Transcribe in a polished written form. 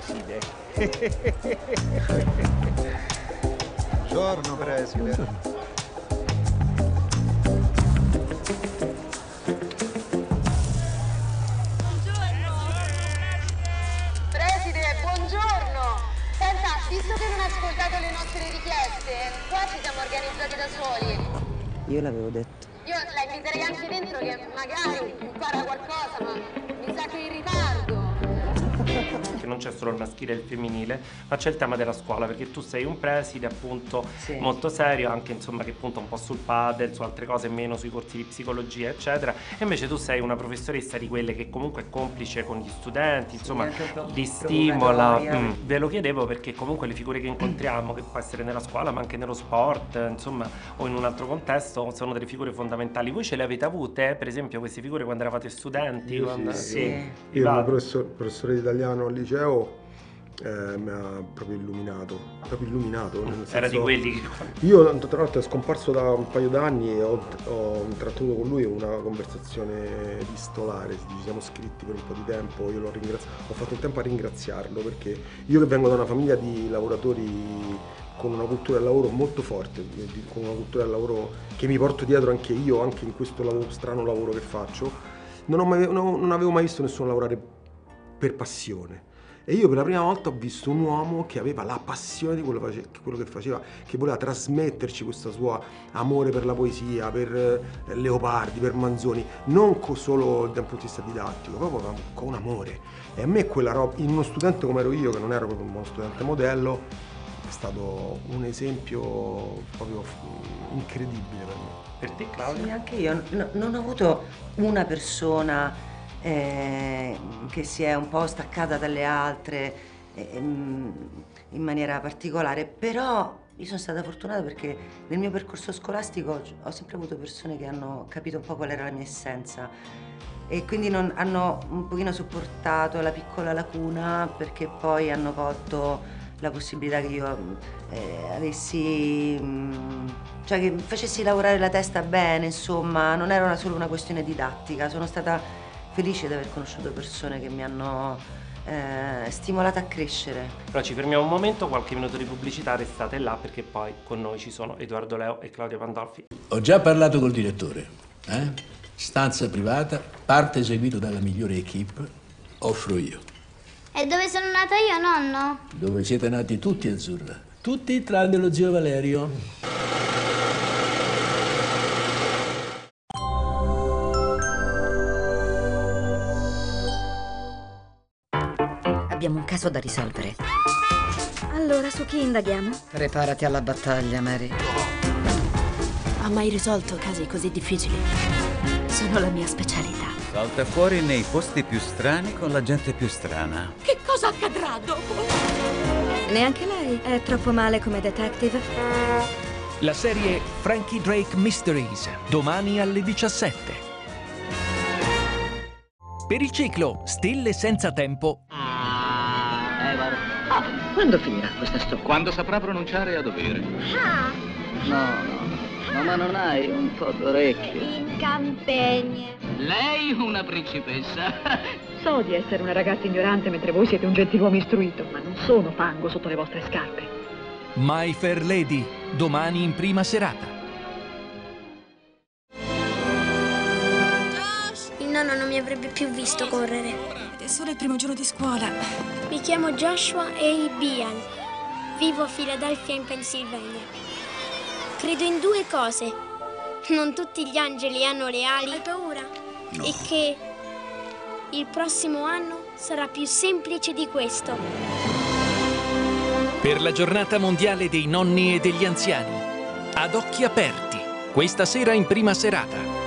preside. Buongiorno, preside. Visto che non ha ascoltato le nostre richieste, qua ci siamo organizzati da soli. Io l'avevo detto. Io la inviterei anche dentro che magari impara qualcosa, ma mi sa che è in ritardo. Che non c'è solo il maschile e il femminile, ma c'è il tema della scuola, perché tu sei un preside appunto molto serio, anche insomma che punta un po' sul padel, su altre cose, meno sui corsi di psicologia eccetera, e invece tu sei una professoressa di quelle che comunque è complice con gli studenti, insomma li stimola. Ve lo chiedevo perché comunque le figure che incontriamo, che può essere nella scuola ma anche nello sport, insomma, o in un altro contesto, sono delle figure fondamentali. Voi ce le avete avute, per esempio, queste figure quando eravate studenti? Io il mio professore di italiano al liceo mi ha proprio illuminato, nel senso, era di quelli che... Io tra l'altro è scomparso da un paio d'anni e ho intrattenuto con lui una conversazione epistolare, ci siamo scritti per un po' di tempo, io l'ho ringraziato, ho fatto il tempo a ringraziarlo, perché io che vengo da una famiglia di lavoratori con una cultura del lavoro molto forte, con una cultura del lavoro che mi porto dietro anche io, anche in questo strano lavoro che faccio, non avevo mai visto nessuno lavorare per passione. E io per la prima volta ho visto un uomo che aveva la passione di quello che faceva, che voleva trasmetterci questo suo amore per la poesia, per Leopardi, per Manzoni, non solo dal punto di vista didattico, proprio con amore. E a me quella roba, in uno studente come ero io, che non ero proprio uno studente modello, è stato un esempio proprio incredibile per me. Per te, Claudia? Sì, anche io non ho avuto una persona che si è un po' staccata dalle altre in maniera particolare, però io sono stata fortunata perché nel mio percorso scolastico ho sempre avuto persone che hanno capito un po' qual era la mia essenza e quindi hanno un pochino supportato la piccola lacuna, perché poi hanno colto la possibilità che io avessi, cioè che facessi lavorare la testa bene, insomma, non era solo una questione didattica. Sono stata felice di aver conosciuto persone che mi hanno stimolata a crescere. Però ci fermiamo un momento, qualche minuto di pubblicità, restate là perché poi con noi ci sono Edoardo Leo e Claudia Pandolfi. Ho già parlato col direttore, stanza privata, parte eseguito dalla migliore equipe, offro io. E dove sono nata io, nonno? Dove siete nati tutti, Azzurra, tutti tranne lo zio Valerio. Abbiamo un caso da risolvere. Allora, su chi indaghiamo? Preparati alla battaglia, Mary. Ho mai risolto casi così difficili? Sono la mia specialità. Salta fuori nei posti più strani con la gente più strana. Che cosa accadrà dopo? Neanche lei è troppo male come detective. La serie Frankie Drake Mysteries, domani alle 17. Per il ciclo Stille senza tempo. Quando finirà questa storia? Quando saprà pronunciare a dovere. No, ma non hai un po' d'orecchio? In campagna. Lei una principessa. So di essere una ragazza ignorante mentre voi siete un gentiluomo istruito, ma non sono fango sotto le vostre scarpe. My Fair Lady, domani in prima serata. Il nonno non mi avrebbe più visto correre. È solo il primo giorno di scuola. Mi chiamo Joshua A. Bial. Vivo a Philadelphia in Pennsylvania. Credo in due cose. Non tutti gli angeli hanno le ali. Hai paura? No. E che il prossimo anno sarà più semplice di questo. Per la giornata mondiale dei nonni e degli anziani. Ad occhi aperti. Questa sera in prima serata.